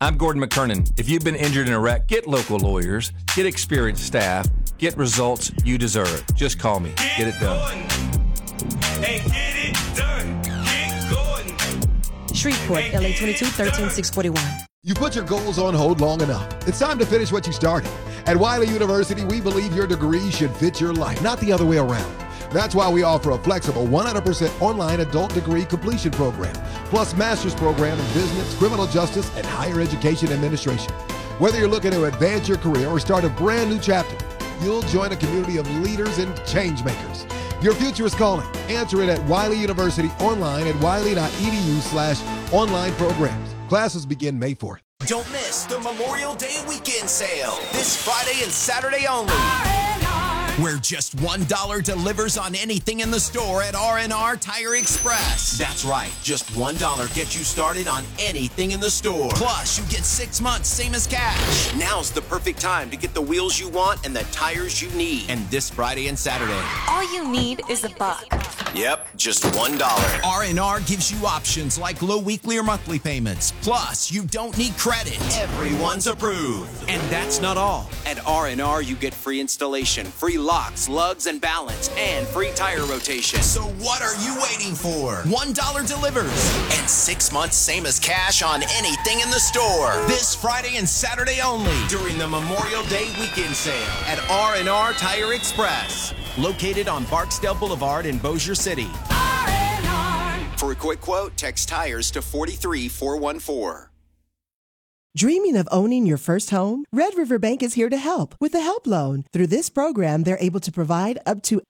I'm Gordon McKernan. If you've been injured in a wreck, get local lawyers, get experienced staff, get results you deserve. Just call me. Get it done. And get it done. Get Gordon. Shreveport, LA 22 13641. You put your goals on hold long enough. It's time to finish what you started. At Wiley University, we believe your degree should fit your life, not the other way around. That's why we offer a flexible 100% online adult degree completion program, plus master's program in business, criminal justice, and higher education administration. Whether you're looking to advance your career or start a brand new chapter, you'll join a community of leaders and change makers. Your future is calling. Answer it at Wiley University online at wiley.edu/online programs. Classes begin May 4th. Don't miss the Memorial Day weekend sale this Friday and Saturday only, where just $1 delivers on anything in the store at R&R Tire Express. That's right, just $1 gets you started on anything in the store. Plus, you get 6 months, same as cash. Now's the perfect time to get the wheels you want and the tires you need. And this Friday and Saturday. All you need is a buck. Yep, just $1. R&R gives you options like low weekly or monthly payments. Plus, you don't need credit. Everyone's approved. And that's not all. At R&R, you get free installation, free locks, lugs, and balance, and free tire rotation. So what are you waiting for? $1 delivers. And 6 months, same as cash on anything in the store. This Friday and Saturday only during the Memorial Day weekend sale at R&R Tire Express. Located on Barksdale Boulevard in Bossier City. R&R. For a quick quote, text tires to 43414. Dreaming of owning your first home? Red River Bank is here to help with a help loan. Through this program, they're able to provide up to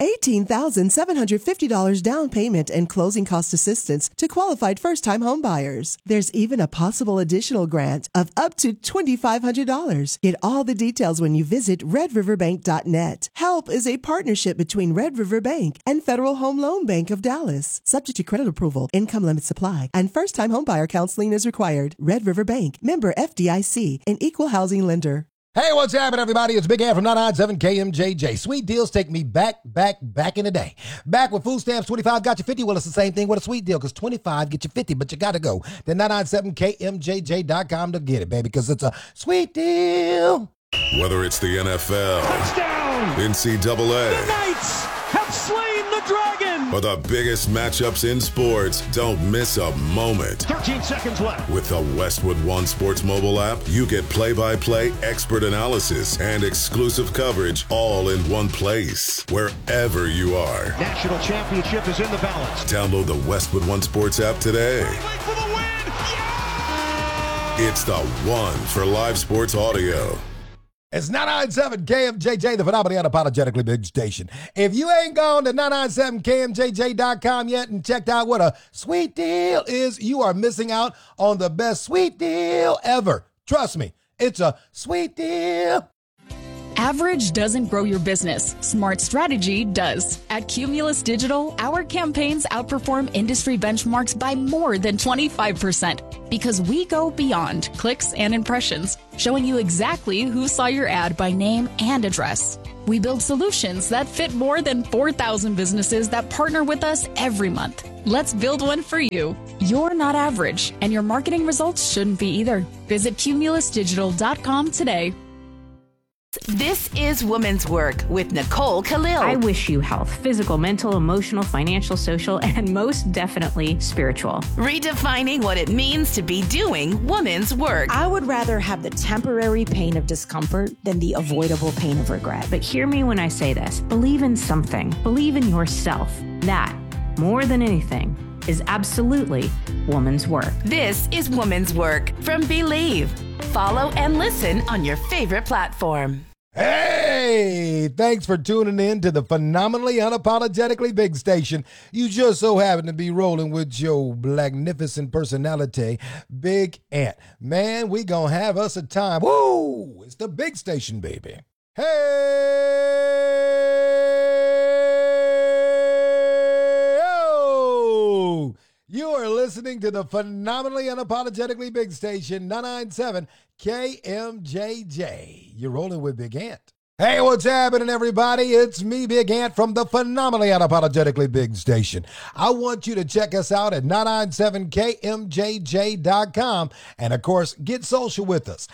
$18,750 down payment and closing cost assistance to qualified first-time home buyers. There's even a possible additional grant of up to $2,500. Get all the details when you visit redriverbank.net. HELP is a partnership between Red River Bank and Federal Home Loan Bank of Dallas. Subject to credit approval, income limits apply, and first-time home buyer counseling is required. Red River Bank, member FDIC, an equal housing lender. Hey, what's happening, everybody? It's Big Ant from 997 KMJJ. Sweet deals take me back in the day. Back with food stamps, 25 got you 50. Well, it's the same thing with a sweet deal, because 25 get you 50, but you got to go to 997KMJJ.com to get it, baby, because it's a sweet deal. Whether it's the NFL, touchdown, NCAA, the Knights have slain the dragon, or the biggest matchups in sports, don't miss a moment. 13 seconds left. With the Westwood One Sports mobile app, you get play-by-play expert analysis and exclusive coverage all in one place, wherever you are. National championship is in the balance. Download the Westwood One Sports app today. For the win. Yeah! It's the one for live sports audio. It's 997 KMJJ, the phenomenally unapologetically big station. If you ain't gone to 997KMJJ.com yet and checked out what a sweet deal is, you are missing out on the best sweet deal ever. Trust me, it's a sweet deal. Average doesn't grow your business. Smart strategy does. At Cumulus Digital, our campaigns outperform industry benchmarks by more than 25% because we go beyond clicks and impressions, showing you exactly who saw your ad by name and address. We build solutions that fit more than 4,000 businesses that partner with us every month. Let's build one for you. You're not average, and your marketing results shouldn't be either. Visit cumulusdigital.com today. This is Women's Work with Nicole Khalil. I wish you health, physical, mental, emotional, financial, social, and most definitely spiritual. Redefining what it means to be doing women's work. I would rather have the temporary pain of discomfort than the avoidable pain of regret. But hear me when I say this. Believe in something. Believe in yourself. That, more than anything, is absolutely woman's work. This is Woman's Work from Believe. Follow and listen on your favorite platform. Hey, thanks for tuning in to the phenomenally unapologetically big station. You just so happen to be rolling with your magnificent personality, Big Ant. Man, we gonna have us a time. Woo! It's the big station, baby. Hey! Oh! You are listening to the phenomenally unapologetically big station, 997 KMJJ. You're rolling with Big Ant. Hey, what's happening, everybody? It's me, Big Ant, from the phenomenally unapologetically big station. I want you to check us out at 997KMJJ.com. And, of course, get social with us.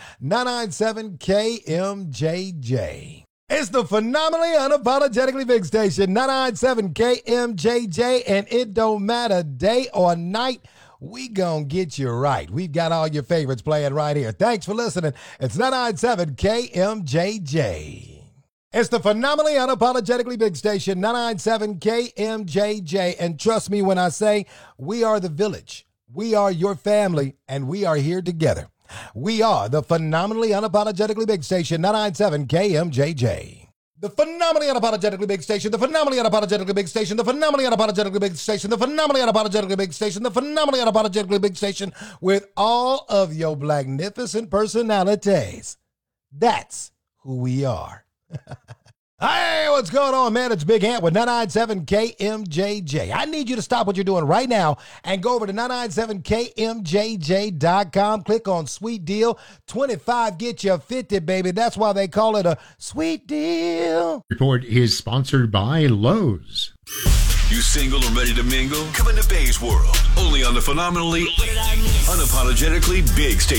997KMJJ. It's the phenomenally unapologetically big station, 997KMJJ, and it don't matter day or night. We gonna get you right. We've got all your favorites playing right here. Thanks for listening. It's 997 KMJJ. It's the phenomenally unapologetically big station, 997 KMJJ. And trust me when I say we are the village. We are your family, and we are here together. We are the phenomenally unapologetically big station, 997 KMJJ. The phenomenally unapologetically big station, the phenomenally unapologetically big station, the phenomenally unapologetically big station, the phenomenally unapologetically big station, the phenomenally unapologetically big station with all of your magnificent personalities. That's who we are. Hey, what's going on, man? It's Big Ant with 997 KMJJ. I need you to stop what you're doing right now and go over to 997KMJJ.com. Click on Sweet Deal. 25 get you 50, baby. That's why they call it a sweet deal. Report is sponsored by Lowe's. You single or ready to mingle? Come into Bay's world. Only on the phenomenally unapologetically big station.